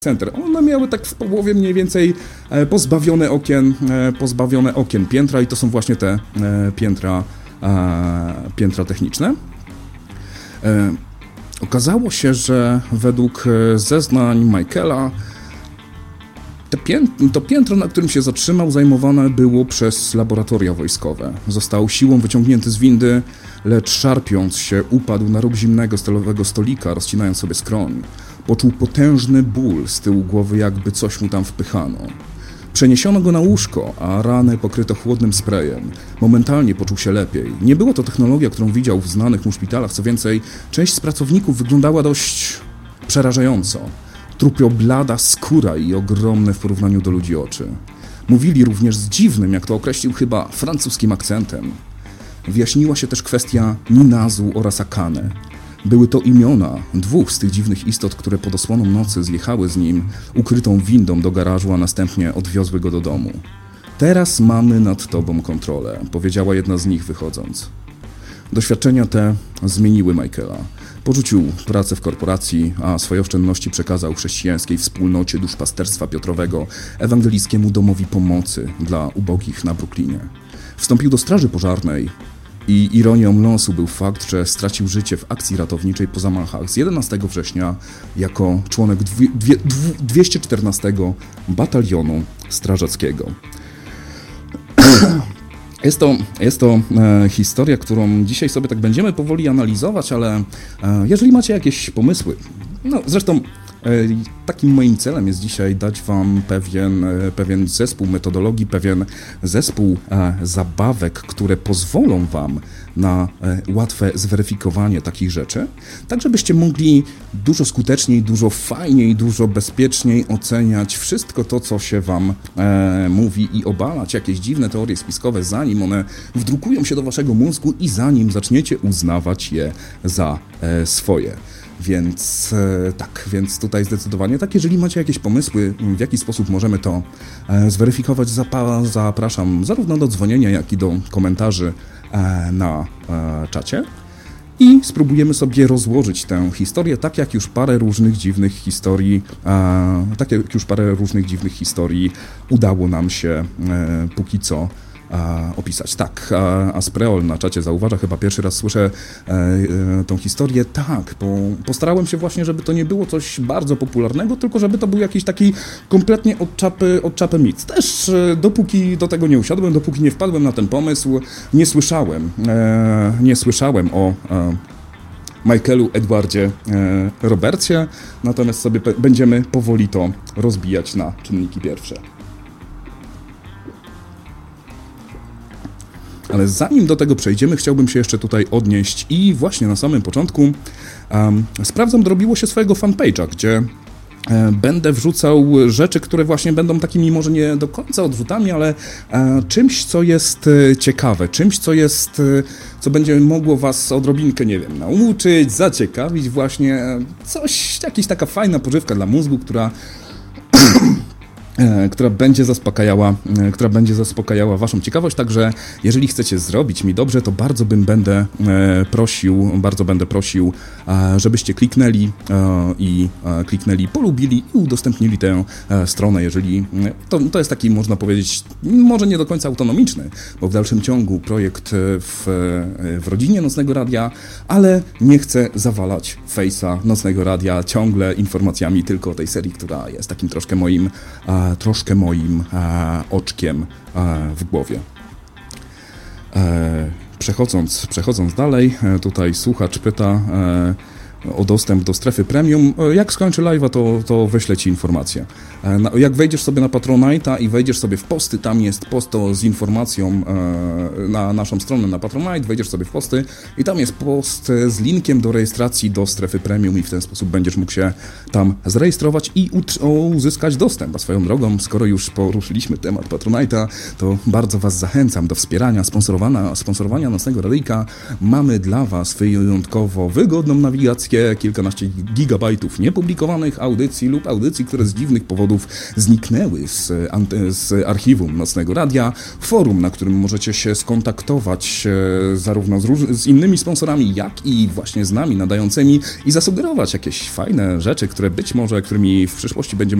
Center. One miały tak w połowie mniej więcej pozbawione okien piętra i to są właśnie te piętra techniczne. Okazało się, że według zeznań Michaela to piętro, na którym się zatrzymał, zajmowane było przez laboratoria wojskowe. Został siłą wyciągnięty z windy, lecz szarpiąc się upadł na róg zimnego stalowego stolika, rozcinając sobie skroń. Poczuł potężny ból z tyłu głowy, jakby coś mu tam wpychano. Przeniesiono go na łóżko, a ranę pokryto chłodnym sprayem. Momentalnie poczuł się lepiej. Nie było to technologia, którą widział w znanych mu szpitalach, co więcej, część z pracowników wyglądała dość przerażająco. Trupio blada skóra i ogromne w porównaniu do ludzi oczy. Mówili również z dziwnym, jak to określił chyba, francuskim akcentem. Wyjaśniła się też kwestia Ninazu oraz Akane. Były to imiona dwóch z tych dziwnych istot, które pod osłoną nocy zjechały z nim ukrytą windą do garażu, a następnie odwiozły go do domu. Teraz mamy nad tobą kontrolę, powiedziała jedna z nich wychodząc. Doświadczenia te zmieniły Michaela. Porzucił pracę w korporacji, a swoje oszczędności przekazał chrześcijańskiej wspólnocie duszpasterstwa Piotrowego, ewangelickiemu domowi pomocy dla ubogich na Brooklynie. Wstąpił do straży pożarnej i ironią losu był fakt, że stracił życie w akcji ratowniczej po zamachach z 11 września jako członek 214 Batalionu Strażackiego. Jest to historia, którą dzisiaj sobie tak będziemy powoli analizować, ale jeżeli macie jakieś pomysły, zresztą takim moim celem jest dzisiaj dać wam pewien zespół metodologii, pewien zespół zabawek, które pozwolą wam na łatwe zweryfikowanie takich rzeczy, tak żebyście mogli dużo skuteczniej, dużo fajniej, dużo bezpieczniej oceniać wszystko to, co się wam mówi i obalać jakieś dziwne teorie spiskowe, zanim one wdrukują się do waszego mózgu i zanim zaczniecie uznawać je za swoje. Więc więc tutaj zdecydowanie tak. Jeżeli macie jakieś pomysły, w jaki sposób możemy to zweryfikować, zapraszam zarówno do dzwonienia, jak i do komentarzy na czacie i spróbujemy sobie rozłożyć tę historię, tak jak już parę różnych dziwnych historii udało nam się póki co opisać. Tak, Aspreol na czacie zauważa, chyba pierwszy raz słyszę tą historię. Tak, bo postarałem się właśnie, żeby to nie było coś bardzo popularnego, tylko żeby to był jakiś taki kompletnie od czapy mit. Też dopóki do tego nie usiadłem, dopóki nie wpadłem na ten pomysł, nie słyszałem o Michaelu Edwardzie Robertsie, natomiast sobie będziemy powoli to rozbijać na czynniki pierwsze. Ale zanim do tego przejdziemy, chciałbym się jeszcze tutaj odnieść i właśnie na samym początku sprawdzam, dorobiło się swojego fanpage'a, gdzie będę wrzucał rzeczy, które właśnie będą takimi może nie do końca odrzutami, ale czymś, co jest ciekawe, czymś, co będzie mogło was odrobinkę, nie wiem, nauczyć, zaciekawić właśnie, jakaś taka fajna pożywka dla mózgu, która będzie zaspokajała waszą ciekawość, także jeżeli chcecie zrobić mi dobrze, to bardzo będę prosił, żebyście kliknęli, polubili i udostępnili tę stronę, jeżeli to jest taki, można powiedzieć, może nie do końca autonomiczny, bo w dalszym ciągu projekt w rodzinie Nocnego Radia, ale nie chcę zawalać face'a Nocnego Radia ciągle informacjami tylko o tej serii, która jest takim troszkę moim oczkiem w głowie. Przechodząc dalej, tutaj słuchacz pyta o dostęp do strefy premium. Jak skończy live'a, to wyślę ci informację. Jak wejdziesz sobie na Patronite'a i wejdziesz sobie w posty, tam jest post z informacją na naszą stronę na Patronite, wejdziesz sobie w posty i tam jest post z linkiem do rejestracji do strefy premium i w ten sposób będziesz mógł się tam zarejestrować i uzyskać dostęp. A swoją drogą, skoro już poruszyliśmy temat Patronite'a, to bardzo was zachęcam do wspierania, sponsorowania Nocnego Radyjka. Mamy dla was wyjątkowo wygodną nawigację, wszystkie kilkanaście gigabajtów niepublikowanych audycji lub audycji, które z dziwnych powodów zniknęły z archiwum Nocnego Radia, forum, na którym możecie się skontaktować zarówno z innymi sponsorami, jak i właśnie z nami nadającymi i zasugerować jakieś fajne rzeczy, którymi w przyszłości będziemy